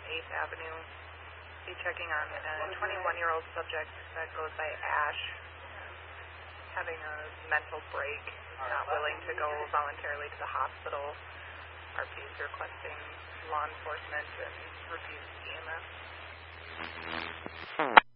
8th Avenue. Be checking on a 21-year-old subject that goes by Ash, having a mental break, not willing to go voluntarily to the hospital. RP is requesting law enforcement and refused EMS.